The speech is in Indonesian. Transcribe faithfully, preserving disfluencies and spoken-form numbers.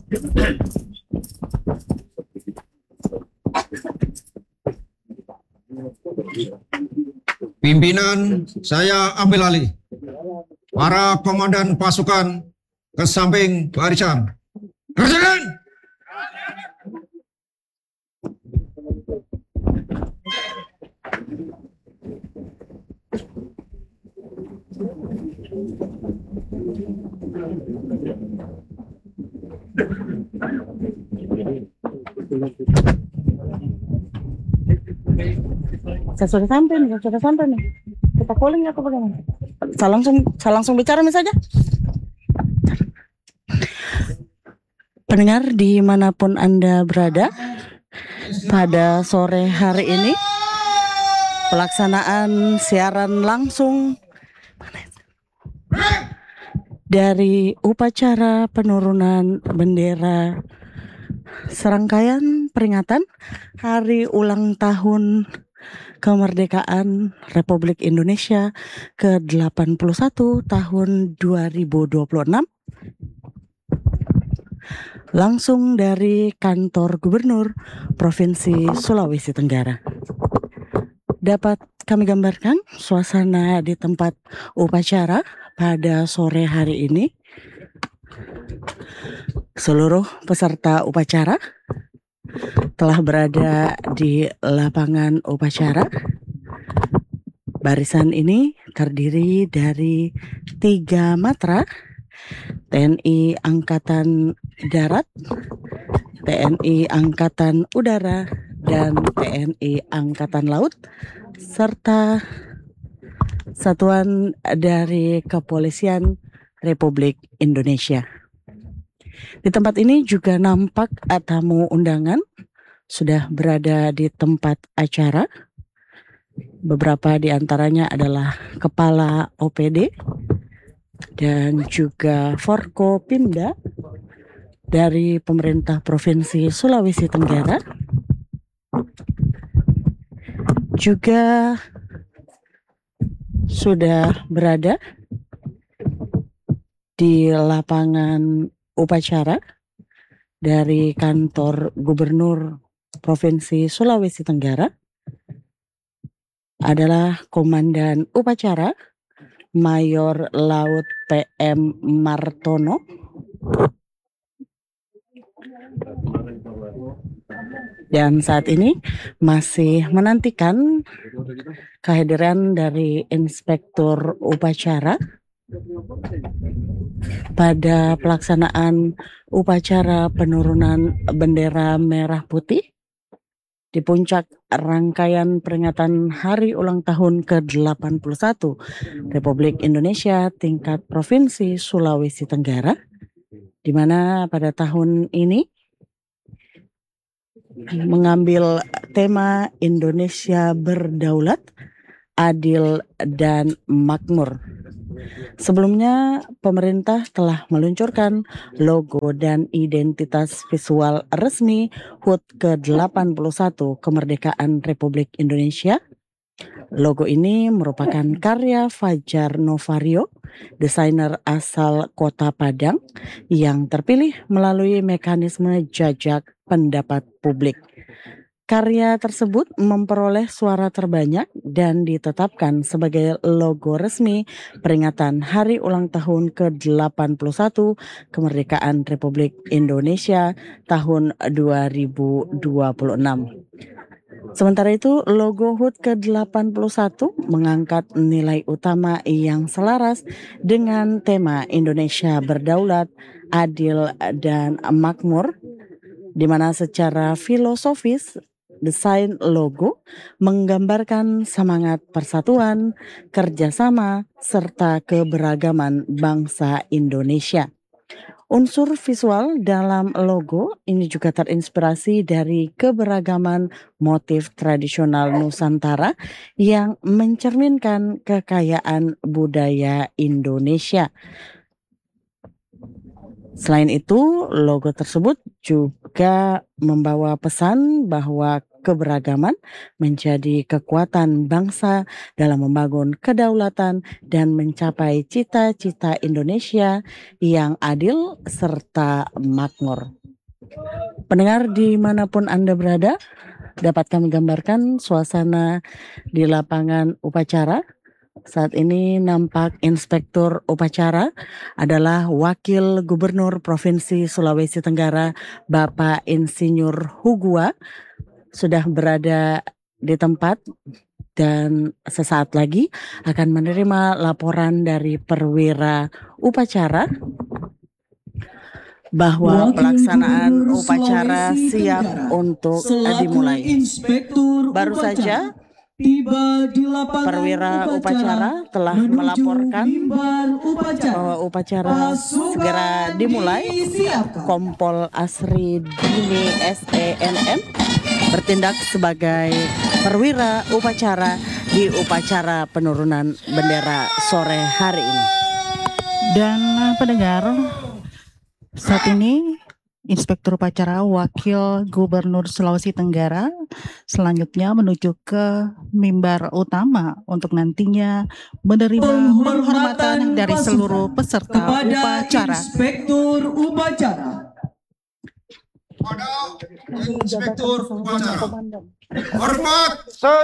Pimpinan, saya ambil alih. Para komandan pasukan ke samping barisan. Kerjakan! Saya sudah sampai nih, saya sudah sampai nih. Kita calling atau bagaimana? Saya langsung, saya langsung bicara nih saja. Pendengar dimanapun Anda berada, pada sore hari ini pelaksanaan siaran langsung dari upacara penurunan bendera serangkaian peringatan Hari Ulang Tahun Kemerdekaan Republik Indonesia ke delapan puluh satu tahun dua ribu dua puluh enam langsung dari kantor Gubernur Provinsi Sulawesi Tenggara. Dapat kami gambarkan suasana di tempat upacara pada sore hari ini. Seluruh peserta upacara telah berada di lapangan upacara. Barisan ini terdiri dari tiga matra, T N I Angkatan Darat, T N I Angkatan Udara, dan T N I Angkatan Laut, serta satuan dari Kepolisian Republik Indonesia. Di tempat ini juga nampak tamu undangan sudah berada di tempat acara. Beberapa di antaranya adalah Kepala O P D dan juga Forkopimda dari pemerintah Provinsi Sulawesi Tenggara. Juga sudah berada di lapangan upacara dari kantor Gubernur Provinsi Sulawesi Tenggara adalah Komandan Upacara Mayor Laut P M Martono, dan saat ini masih menantikan kehadiran dari Inspektur Upacara pada pelaksanaan upacara penurunan bendera merah putih di puncak rangkaian peringatan Hari Ulang Tahun ke delapan puluh satu Republik Indonesia tingkat Provinsi Sulawesi Tenggara, di mana pada tahun ini mengambil tema Indonesia Berdaulat, Adil, dan Makmur. Sebelumnya, pemerintah telah meluncurkan logo dan identitas visual resmi H U T ke delapan puluh satu Kemerdekaan Republik Indonesia. Logo ini merupakan karya Fajar Novario, desainer asal Kota Padang, yang terpilih melalui mekanisme jajak pendapat publik. Karya tersebut memperoleh suara terbanyak dan ditetapkan sebagai logo resmi peringatan Hari Ulang Tahun ke delapan puluh satu Kemerdekaan Republik Indonesia tahun dua ribu dua puluh enam. Sementara itu, logo H U T ke delapan puluh satu mengangkat nilai utama yang selaras dengan tema Indonesia Berdaulat, Adil, dan Makmur, di mana secara filosofis desain logo menggambarkan semangat persatuan, kerjasama, serta keberagaman bangsa Indonesia. Unsur visual dalam logo ini juga terinspirasi dari keberagaman motif tradisional Nusantara yang mencerminkan kekayaan budaya Indonesia. Selain itu, logo tersebut juga membawa pesan bahwa keberagaman menjadi kekuatan bangsa dalam membangun kedaulatan dan mencapai cita-cita Indonesia yang adil serta makmur. Pendengar dimanapun Anda berada, dapat kami gambarkan suasana di lapangan upacara. Saat ini nampak Inspektur Upacara adalah Wakil Gubernur Provinsi Sulawesi Tenggara, Bapak Insinyur Hugua, sudah berada di tempat dan sesaat lagi akan menerima laporan dari perwira upacara bahwa pelaksanaan upacara siap untuk dimulai. Baru saja perwira upacara telah melaporkan bahwa upacara segera dimulai. Kompol Asri Dini S E N M bertindak sebagai perwira upacara di upacara penurunan bendera sore hari ini. Dan pendengar, saat ini Inspektur Upacara Wakil Gubernur Sulawesi Tenggara selanjutnya menuju ke mimbar utama untuk nantinya menerima penghormatan dari seluruh peserta upacara. Inspektur Upacara. Pada Inspektur Upacara. Hormat